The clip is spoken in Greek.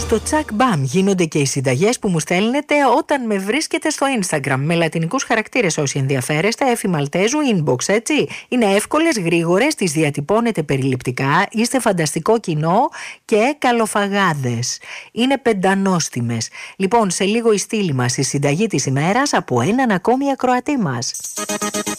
Στο τσακ μπαμ γίνονται και οι συνταγές που μου στέλνετε όταν με βρίσκετε στο Instagram με λατινικούς χαρακτήρες. Όσοι ενδιαφέρεστε, Εφη Μαλτέζου, inbox, έτσι. Είναι εύκολες, γρήγορες, τις διατυπώνετε περιληπτικά, είστε φανταστικό κοινό και καλοφαγάδες. Είναι πεντανόστιμες. Λοιπόν, σε λίγο η στήλη μας, η συνταγή της ημέρας από έναν ακόμη ακροατή μας.